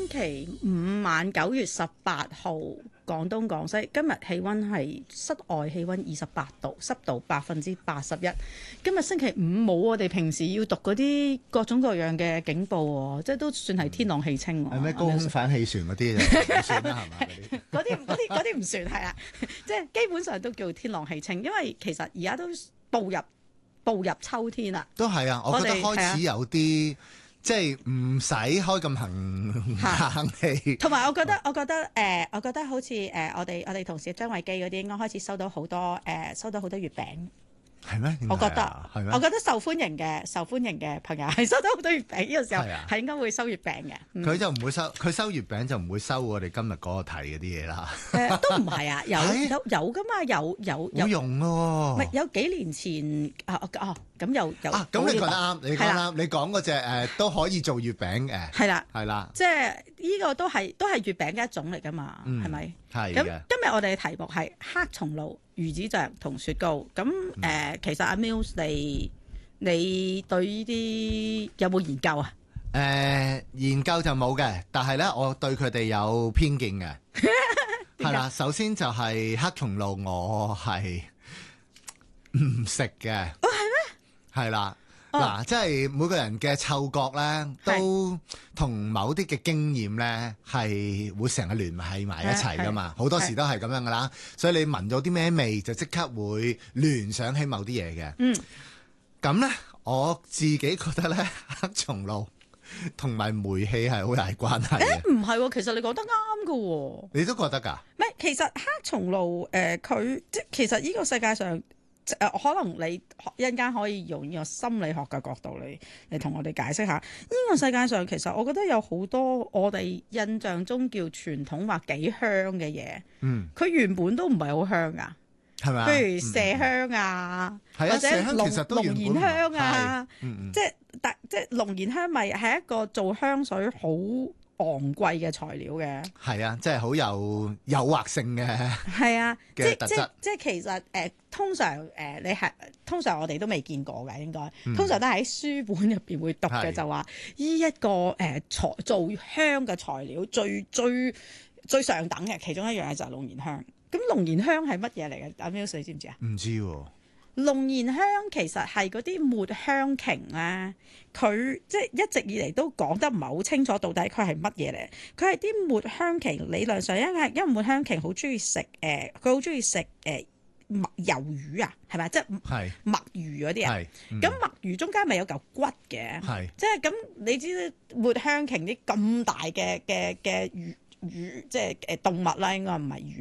期五晚9月18號，廣東廣西今日氣温係室外氣温28度，濕度81%。今日星期五冇我哋平時要讀嗰啲各種各樣嘅警報喎，即係都算係天朗氣清喎。 係咩高空反氣旋嗰啲就唔算啦，係嘛？ 嗰啲唔算係啦，即係基本上都叫天朗氣清，因為其實而家都步入秋天啦。 都係啊，我覺得開始有啲。即係唔使開咁冷氣， 同埋我覺得好似我哋同事張慧基嗰啲應該開始收到好多月餅。 係咩？ 我覺得受歡迎嘅朋友係收到好多月餅，呢個時候係應該會收月餅嘅。 佢就唔會收，佢收月餅就唔會收我哋今日嗰個題嗰啲嘢啦。 都唔係啊，有噶嘛，有冇用咯。 唔係有幾年前咁有咁你講得啱，你講得啱，你講嗰隻都可以做月餅嘅。係啦， 即係呢個都係月餅嘅一種嚟噶嘛，係咪？ 係咁今日我哋嘅題目係黑松露、魚子醬同雪糕。咁其實阿 Mills 你對呢啲有冇研究啊？ 研究就冇嘅，但係咧我對佢哋有偏見嘅。係啦，首先就係黑松露，我係唔食嘅。 哦，係咩？ 係啦。嗱，即係每個人嘅嗅覺咧，都同某啲嘅經驗咧，係會成日聯繫埋一齊噶嘛。好多時都係咁樣噶啦，所以你聞到啲咩味，就即刻會聯想起某啲嘢嘅。咁咧，我自己覺得咧，黑松露同埋煤氣係好大關係嘅。唔係喎，其實你講得啱㗎喎。 你都覺得㗎？唔係， 其實黑松露佢其實呢個世界上。可能你一陣間可以用呢個心理學嘅角度嚟同我哋解釋下，呢個世界上其實我覺得有好多我哋印象中叫傳統或幾香嘅嘢，佢原本都唔係好香噶， 係咪？ 譬如麝香啊，或者龍涎香啊，即係龍涎香咪係一個做香水好昂貴嘅材料嘅，係啊，即係好有誘惑性嘅， 係啊， 嘅特質。 即係其實通常我哋都未見過嘅，應該通常都係喺書本入邊會讀嘅，就話呢一個做香嘅材料最上等嘅其中一樣嘢就係龍涎香。咁龍涎香係乜嘢嚟嘅？阿 Mills 你知唔知啊？ 唔知喎。 龍涎香其實係嗰啲抹香鯨咧，佢即係一直以嚟都講得唔係好清楚，到底佢係乜嘢嚟？佢係啲抹香鯨，理論上因為抹香鯨好中意食佢好中意食墨魷魚啊，係咪？即係墨魚嗰啲啊。咁墨魚中間咪有嚿骨嘅，即係咁你知抹香鯨啲咁大嘅魚，即係動物啦，應該唔係魚。